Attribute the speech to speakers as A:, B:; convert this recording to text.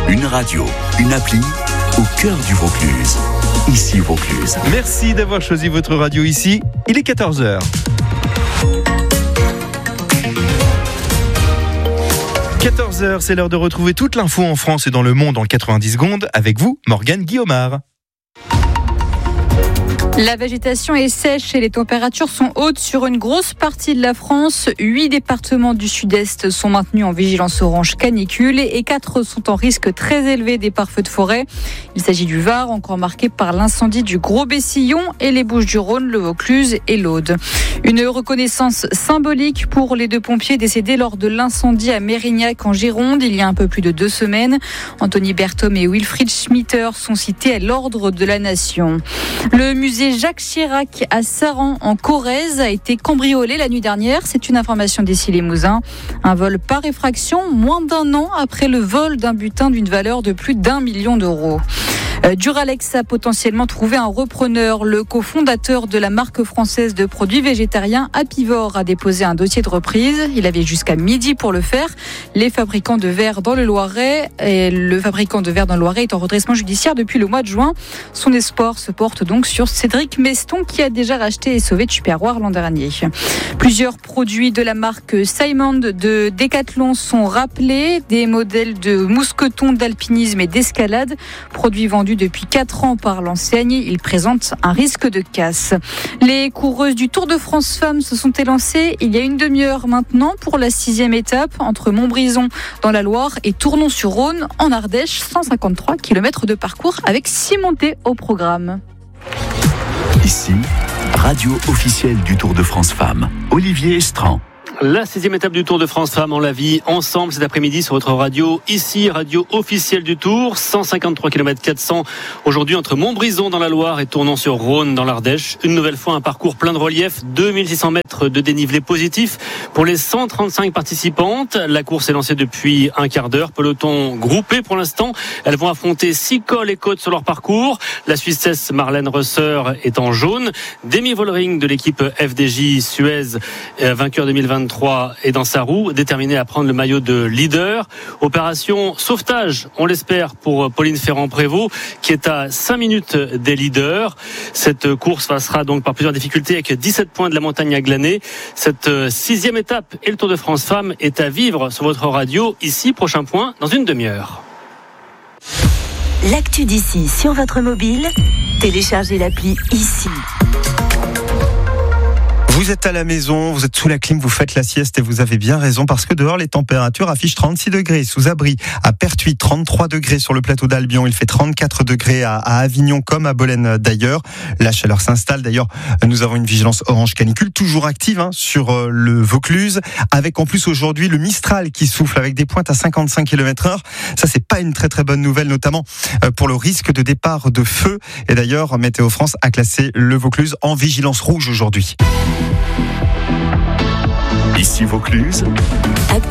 A: Une radio, une appli au cœur du Vaucluse. Ici Vaucluse.
B: Merci d'avoir choisi votre radio ici. Il est 14h. 14h, c'est l'heure de retrouver toute l'info en France et dans le monde en 90 secondes avec vous, Morgane Guillaumard.
C: La végétation est sèche et les températures sont hautes sur une grosse partie de la France. 8 départements du sud-est sont maintenus en vigilance orange canicule et 4 sont en risque très élevé des pare-feux de forêt. Il s'agit du Var, encore marqué par l'incendie du Gros-Bessillon, et les Bouches-du-Rhône, le Vaucluse et l'Aude. Une reconnaissance symbolique pour les 2 pompiers décédés lors de l'incendie à Mérignac en Gironde il y a un peu plus de 2 semaines. Anthony Berthom et Wilfried Schmitter sont cités à l'ordre de la Nation. Le musée Jacques Chirac à Saran en Corrèze a été cambriolé la nuit dernière. C'est une information d'ici Limousin. Un vol par effraction, moins d'1 an après le vol d'un butin d'une valeur de plus d'1 million d'euros. Duralex a potentiellement trouvé un repreneur. Le cofondateur de la marque française de produits végétariens Apivore a déposé un dossier de reprise. Il avait jusqu'à midi pour le faire. Le fabricant de verre dans le Loiret est en redressement judiciaire depuis le mois de juin. Son espoir se porte donc sur Cédric Meston qui a déjà racheté et sauvé Tupperware l'an dernier. Plusieurs produits de la marque Simon de Decathlon sont rappelés. Des modèles de mousquetons d'alpinisme et d'escalade, produits vendus depuis 4 ans par l'enseigne. Ils présentent un risque de casse. Les coureuses du Tour de France Femmes se sont élancées il y a une demi-heure maintenant pour la 6e étape entre Montbrison dans la Loire et Tournon-sur-Rhône en Ardèche. 153 km de parcours avec 6 montées au programme.
A: Ici, radio officielle du Tour de France Femmes. Olivier Estran.
D: La 6e étape du Tour de France Femmes, on la vit ensemble cet après-midi sur votre radio. Ici, radio officielle du Tour, 153 km 400 aujourd'hui entre Montbrison dans la Loire et Tournon-sur-Rhône dans l'Ardèche. Une nouvelle fois un parcours plein de relief, 2600 mètres de dénivelé positif pour les 135 participantes. La course est lancée depuis un quart d'heure, peloton groupé pour l'instant. Elles vont affronter 6 cols et côtes sur leur parcours. La Suissesse Marlène Rösser est en jaune. Demi Vollering de l'équipe FDJ Suez, vainqueur 2023, est dans sa roue, déterminée à prendre le maillot de leader. Opération sauvetage, on l'espère, pour Pauline Ferrand-Prévot, qui est à 5 minutes des leaders. Cette course passera donc par plusieurs difficultés avec 17 points de la montagne à glaner. Cette 6e étape et le Tour de France Femmes est à vivre sur votre radio. Ici, prochain point dans une demi-heure.
E: L'actu d'ici sur votre mobile, téléchargez l'appli Ici.
B: Vous êtes à la maison, vous êtes sous la clim, vous faites la sieste et vous avez bien raison parce que dehors les températures affichent 36 degrés sous abri à Pertuis, 33 degrés sur le plateau d'Albion, il fait 34 degrés à Avignon comme à Bolène d'ailleurs. La chaleur s'installe d'ailleurs, nous avons une vigilance orange canicule toujours active sur le Vaucluse avec en plus aujourd'hui le Mistral qui souffle avec des pointes à 55 km/h. Ça c'est pas une très très bonne nouvelle notamment pour le risque de départ de feu et d'ailleurs Météo France a classé le Vaucluse en vigilance rouge aujourd'hui.
A: Ici Vaucluse.